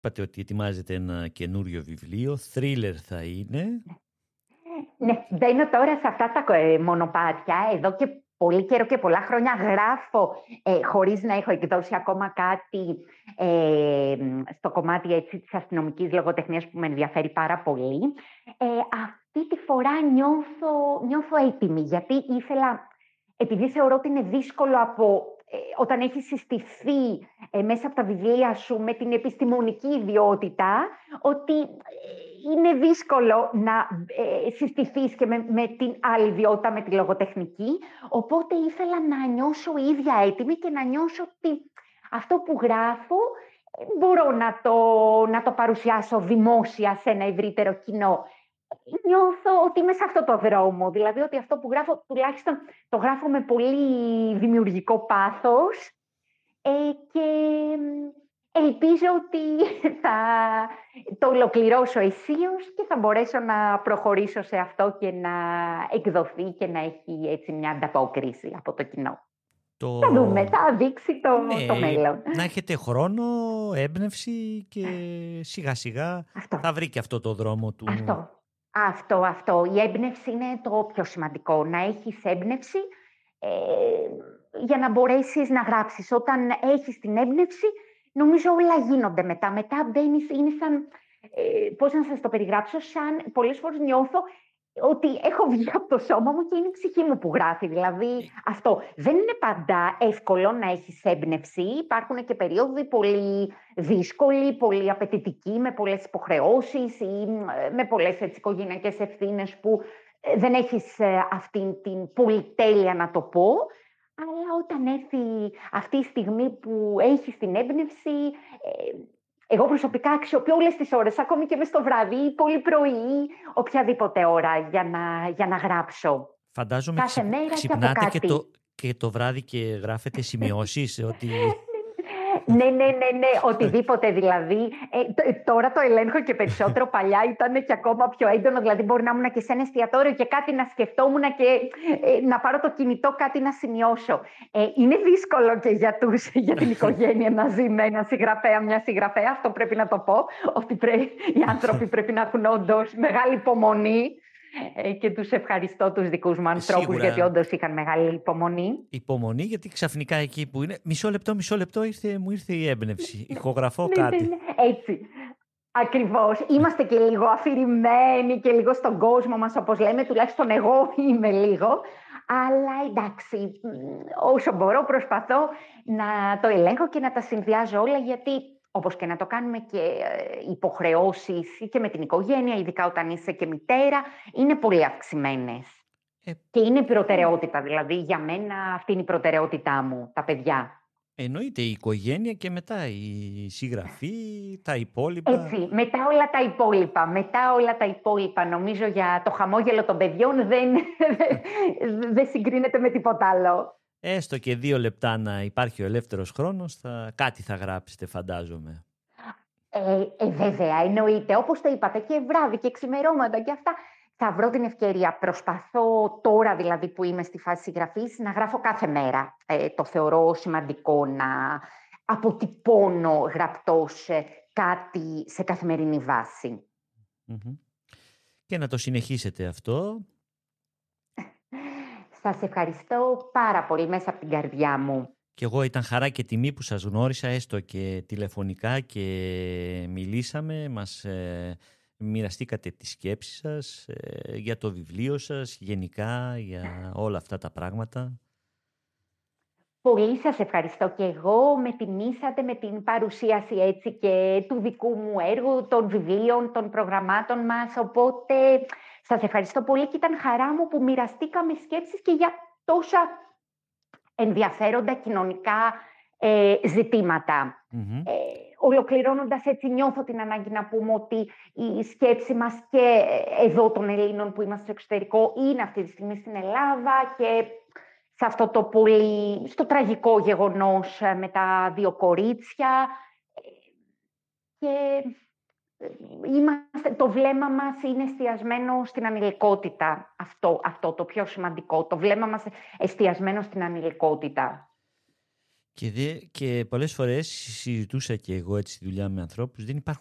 Είπατε ότι ετοιμάζετε ένα καινούριο βιβλίο, θρίλερ θα είναι. Ναι, μπαίνω τώρα σε αυτά τα μονοπάτια. Εδώ και πολύ καιρό και πολλά χρόνια γράφω χωρίς να έχω εκδώσει ακόμα κάτι στο κομμάτι έτσι, της αστυνομικής λογοτεχνίας που με ενδιαφέρει πάρα πολύ. Αυτή τη φορά νιώθω έτοιμη, γιατί επειδή θεωρώ ότι είναι δύσκολο όταν έχει συστηθεί μέσα από τα βιβλία σου με την επιστημονική ιδιότητα, ότι είναι δύσκολο να συστηθείς και με την άλλη ιδιότητα, με τη λογοτεχνική. Οπότε ήθελα να νιώσω ίδια έτοιμη και να νιώσω ότι αυτό που γράφω μπορώ να το παρουσιάσω δημόσια σε ένα ευρύτερο κοινό. Νιώθω ότι είμαι σε αυτό το δρόμο, δηλαδή ότι αυτό που γράφω τουλάχιστον το γράφω με πολύ δημιουργικό πάθος και ελπίζω ότι θα το ολοκληρώσω αισίως και θα μπορέσω να προχωρήσω σε αυτό και να εκδοθεί και να έχει έτσι μια ανταπόκριση από το κοινό. Θα δούμε, θα δείξει το μέλλον. Να έχετε χρόνο, έμπνευση και σιγά σιγά θα βρει και αυτό το δρόμο του. Αυτό. Η έμπνευση είναι το πιο σημαντικό. Να έχεις έμπνευση για να μπορέσεις να γράψεις. Όταν έχεις την έμπνευση, νομίζω όλα γίνονται μετά. Μετά μπαίνεις, είναι σαν, πώς να σας το περιγράψω, σαν πολλές φορές νιώθω ότι έχω βγει από το σώμα μου και είναι η ψυχή μου που γράφει. Δηλαδή αυτό δεν είναι πάντα εύκολο να έχεις έμπνευση. Υπάρχουν και περίοδοι πολύ δύσκολοι, πολύ απαιτητικοί, με πολλές υποχρεώσεις ή με πολλές οικογενειακές ευθύνες που δεν έχεις αυτή την πολυτέλεια να το πω. Αλλά όταν έρθει αυτή η στιγμή που έχεις την έμπνευση, εγώ προσωπικά αξιοποιώ όλες τις ώρες, ακόμη και μες το βράδυ, πολύ πρωί, οποιαδήποτε ώρα για να γράψω. Φαντάζομαι κάθε μέρα ξυπνάτε και το βράδυ και γράφετε σημειώσεις ότι... Ναι, οτιδήποτε δηλαδή. Τώρα το ελέγχω και περισσότερο. Παλιά ήταν και ακόμα πιο έντονο. Δηλαδή, μπορεί να ήμουν και σε ένα εστιατόριο και κάτι να σκεφτόμουν και να πάρω το κινητό, κάτι να σημειώσω. Είναι δύσκολο και για την οικογένεια να ζει με ένα συγγραφέα, μια συγγραφέα. Αυτό πρέπει να το πω. Ότι οι άνθρωποι πρέπει να έχουν όντως μεγάλη υπομονή. Και τους ευχαριστώ τους δικούς μου ανθρώπους, γιατί όντως είχαν μεγάλη υπομονή. Υπομονή, γιατί ξαφνικά εκεί που είναι μισό λεπτό μου ήρθε η έμπνευση. Ηχογραφώ κάτι. Ναι, έτσι. Ακριβώς. Είμαστε και λίγο αφηρημένοι και λίγο στον κόσμο μας, όπως λέμε, τουλάχιστον εγώ είμαι λίγο. Αλλά εντάξει, όσο μπορώ προσπαθώ να το ελέγχω και να τα συνδυάζω όλα, γιατί όπως και να το κάνουμε και υποχρεώσεις και με την οικογένεια, ειδικά όταν είσαι και μητέρα, είναι πολύ αυξημένες. Και είναι προτεραιότητα, δηλαδή για μένα αυτή είναι η προτεραιότητά μου, τα παιδιά. Εννοείται η οικογένεια και μετά η συγγραφή, τα υπόλοιπα. Έτσι, μετά όλα τα υπόλοιπα. Νομίζω για το χαμόγελο των παιδιών δεν συγκρίνεται με τίποτα άλλο. Έστω και 2 λεπτά να υπάρχει ο ελεύθερος χρόνος, κάτι θα γράψετε, φαντάζομαι. Βέβαια, εννοείται. Όπως το είπατε, και βράδυ και ξημερώματα και αυτά. Θα βρω την ευκαιρία. Προσπαθώ τώρα, δηλαδή που είμαι στη φάση συγγραφής, να γράφω κάθε μέρα. Το θεωρώ σημαντικό να αποτυπώνω γραπτός κάτι σε καθημερινή βάση. Mm-hmm. Και να το συνεχίσετε αυτό. Σας ευχαριστώ πάρα πολύ μέσα από την καρδιά μου. Και εγώ ήταν χαρά και τιμή που σας γνώρισα, έστω και τηλεφωνικά, και μιλήσαμε, μας μοιραστήκατε τις σκέψεις σας για το βιβλίο σας, γενικά για όλα αυτά τα πράγματα. Πολύ σας ευχαριστώ και εγώ. Με τιμήσατε με την παρουσίαση έτσι και του δικού μου έργου, των βιβλίων, των προγραμμάτων μας. Οπότε σας ευχαριστώ πολύ και ήταν χαρά μου που μοιραστήκαμε σκέψεις και για τόσα ενδιαφέροντα κοινωνικά ζητήματα. Mm-hmm. Ολοκληρώνοντας έτσι, νιώθω την ανάγκη να πούμε ότι η σκέψη μας και εδώ των Ελλήνων που είμαστε στο εξωτερικό είναι αυτή τη στιγμή στην Ελλάδα και σε αυτό το στο τραγικό γεγονός με τα 2 κορίτσια. Και το βλέμμα μας είναι εστιασμένο στην ανηλικότητα. Αυτό το πιο σημαντικό. Το βλέμμα μας εστιασμένο στην ανηλικότητα. Και πολλές φορές συζητούσα και εγώ έτσι τη δουλειά με ανθρώπους, δεν υπάρχουν